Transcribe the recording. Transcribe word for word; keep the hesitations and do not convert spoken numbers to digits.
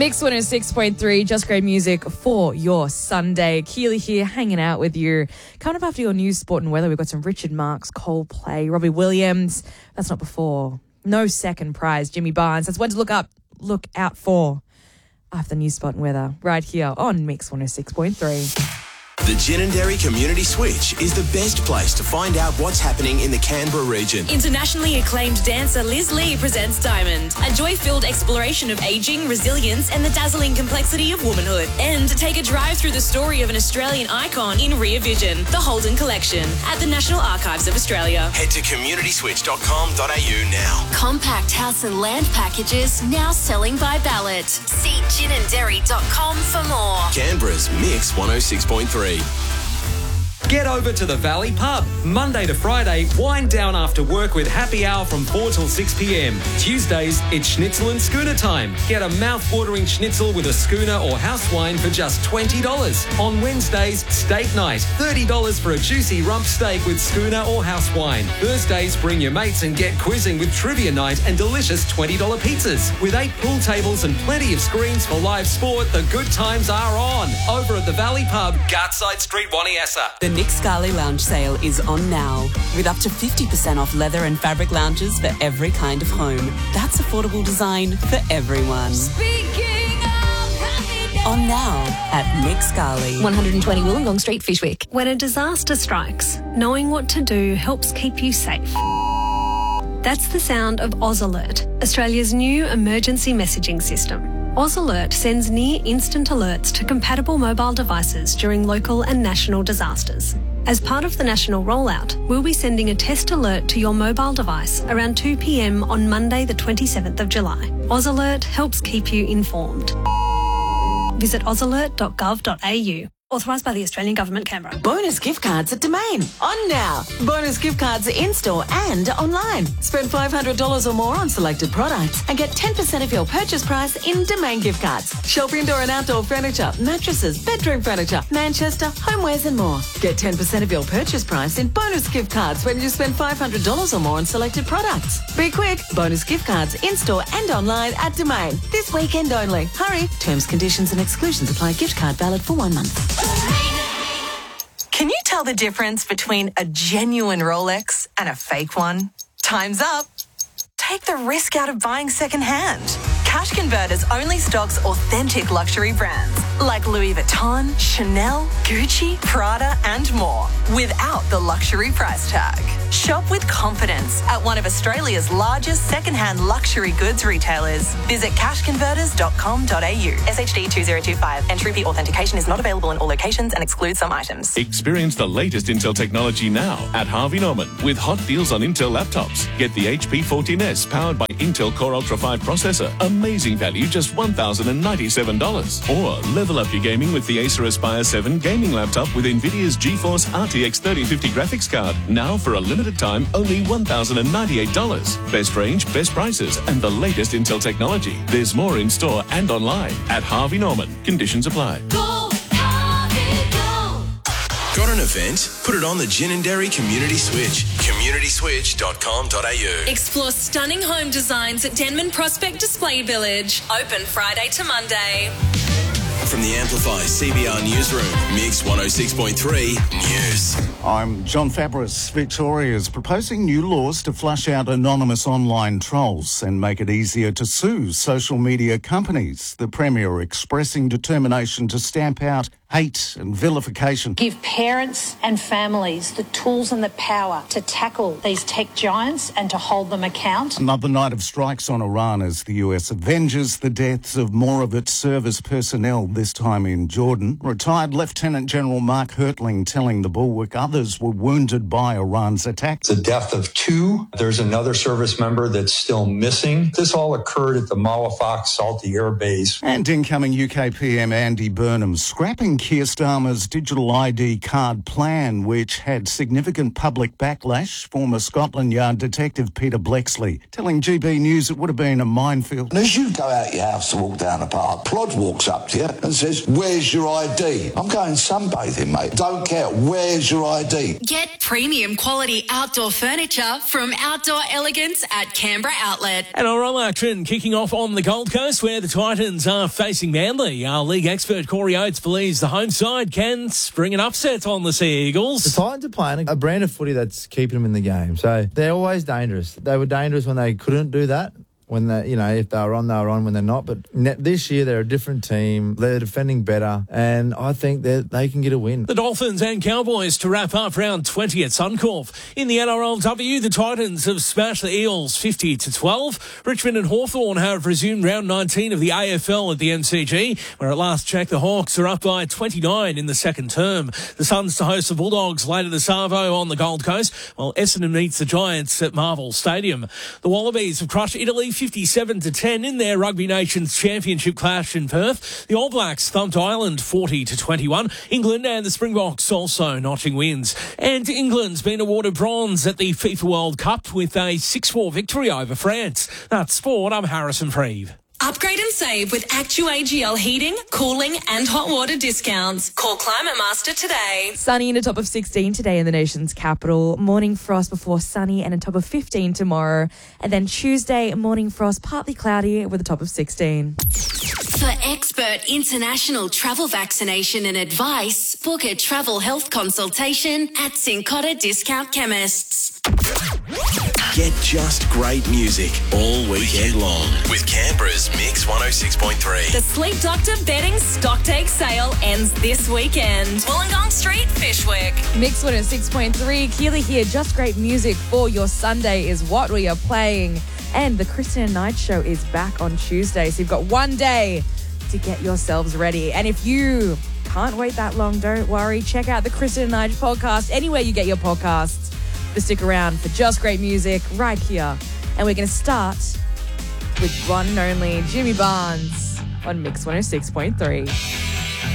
Mix one oh six point three, just great music for your Sunday. Keely here, hanging out with you. Coming up after your news, sport and weather, we've got some Richard Marx, Coldplay, Robbie Williams. That's not before. No second prize, Jimmy Barnes. That's one to look up, look out for after news, sport and weather, right here on Mix one oh six point three. The Ginninderry Community Switch is the best place to find out what's happening in the Canberra region. Internationally acclaimed dancer Liz Lee presents Diamond, a joy-filled exploration of ageing, resilience and the dazzling complexity of womanhood. And take a drive through the story of an Australian icon in Rear Vision, the Holden Collection, at the National Archives of Australia. Head to community switch dot com dot a u now. Compact house and land packages now selling by ballot. See ginninderry dot com for more. Canberra's Mix one oh six point three. Get over to the Valley Pub. Monday to Friday, wind down after work with happy hour from four till six p.m. Tuesdays, it's schnitzel and schooner time. Get a mouth-watering schnitzel with a schooner or house wine for just twenty dollars. On Wednesdays, steak night. thirty dollars for a juicy rump steak with schooner or house wine. Thursdays, bring your mates and get quizzing with trivia night and delicious twenty dollars pizzas. With eight pool tables and plenty of screens for live sport, the good times are on. Over at the Valley Pub, Gartside Street, Waniessa. The Nick Scarley Lounge sale is on now, with up to fifty percent off leather and fabric lounges for every kind of home. That's affordable design for everyone. Speaking of happy days. On now at Nick Scarley. one twenty Wollongong Street, Fishwick. When a disaster strikes, knowing what to do helps keep you safe. That's the sound of Oz Alert, Australia's new emergency messaging system. Oz Alert sends near-instant alerts to compatible mobile devices during local and national disasters. As part of the national rollout, we'll be sending a test alert to your mobile device around two p.m. on Monday the twenty-seventh of July. Oz Alert helps keep you informed. Visit oz alert dot gov dot a u. Authorised by the Australian Government, Canberra. Bonus gift cards at Domain. On now. Bonus gift cards in-store and online. Spend five hundred dollars or more on selected products and get ten percent of your purchase price in Domain gift cards. Shop indoor and outdoor furniture, mattresses, bedroom furniture, Manchester, homewares and more. Get ten percent of your purchase price in bonus gift cards when you spend five hundred dollars or more on selected products. Be quick. Bonus gift cards in-store and online at Domain. This weekend only. Hurry. Terms, conditions and exclusions apply. Gift card valid for one month. Can you tell the difference between a genuine Rolex and a fake one? Time's up. Take the risk out of buying secondhand. Cash Converters only stocks authentic luxury brands like Louis Vuitton, Chanel, Gucci, Prada and more without the luxury price tag. Shop with confidence at one of Australia's largest secondhand luxury goods retailers. Visit cash converters dot com dot a u. S H D two zero two five. Entry fee authentication is not available in all locations and excludes some items. Experience the latest Intel technology now at Harvey Norman with hot deals on Intel laptops. Get the H P fourteen S powered by Intel Core Ultra five processor. Amazing value, just one thousand ninety-seven dollars. Or level up your gaming with the Acer Aspire seven gaming laptop with NVIDIA's GeForce R T X thirty fifty graphics card. Now for a limited time, only one thousand ninety-eight dollars. Best range, best prices, and the latest Intel technology. There's more in store and online at Harvey Norman. Conditions apply. Go, Harvey, go. Got an event? Put it on the Ginninderry Community Switch. community switch dot com dot a u. Explore stunning home designs at Denman Prospect Display Village. Open Friday to Monday. From the Amplify C B R Newsroom, Mix one oh six point three News. I'm John Fabris. Victoria is proposing new laws to flush out anonymous online trolls and make it easier to sue social media companies. The Premier expressing determination to stamp out hate and vilification. Give parents and families the tools and the power to tackle these tech giants and to hold them account. Another night of strikes on Iran as the U S avenges the deaths of more of its service personnel, this time in Jordan. Retired Lieutenant General Mark Hertling telling the Bulwark others were wounded by Iran's attack. The death of two. There's another service member that's still missing. This all occurred at the Malafak Salty Air Base. And incoming U K P M Andy Burnham scrapping Keir Starmer's digital I D card plan, which had significant public backlash. Former Scotland Yard detective Peter Blexley telling G B News it would have been a minefield. And as you go out your house to walk down the park, Plod walks up to you and says, "Where's your I D?" I'm going sunbathing, mate. Don't care. Where's your I D? Get premium quality outdoor furniture from Outdoor Elegance at Canberra Outlet. And our roll action kicking off on the Gold Coast where the Titans are facing Manly. Our league expert Corey Oates believes the home side can spring an upset on the Sea Eagles. The Titans are playing a brand of footy that's keeping them in the game. So they're always dangerous. They were dangerous when they couldn't do that. When they, you know, if they were on, they were on. When they're not, but this year they're a different team. They're defending better, and I think that they can get a win. The Dolphins and Cowboys to wrap up round twenty at Suncorp. In the N R L W, the Titans have smashed the Eels fifty to twelve. Richmond and Hawthorn have resumed round nineteen of the A F L at the M C G, where at last check the Hawks are up by twenty-nine in the second term. The Suns to host the Bulldogs later this Savo on the Gold Coast, while Essendon meets the Giants at Marvel Stadium. The Wallabies have crushed Italy fifty-seven to ten in their Rugby Nations Championship clash in Perth. The All Blacks thumped Ireland forty to twenty-one. England and the Springboks also notching wins. And England's been awarded bronze at the FIFA World Cup with a six four victory over France. That's sport. I'm Harrison Freeve. Upgrade and save with ActuAGL heating, cooling and hot water discounts. Call Climate Master today. Sunny and a top of sixteen today in the nation's capital. Morning frost before sunny and a top of fifteen tomorrow. And then Tuesday, morning frost, partly cloudy with a top of sixteen. For expert international travel vaccination and advice, book a travel health consultation at Cincotta Discount Chemists. Get just great music all weekend long with Canberra's Mix one oh six point three. The Sleep Doctor bedding stock take sale ends this weekend. Wollongong Street, Fishwick. Mix one oh six point three. Keely here. Just great music for your Sunday is what we are playing. And the Kristen and Knight show is back on Tuesday. So you've got one day to get yourselves ready. And if you can't wait that long, don't worry. Check out the Kristen and Knight podcast anywhere you get your podcasts. But stick around for just great music right here. And we're going to start with one and only Jimmy Barnes on Mix one oh six point three.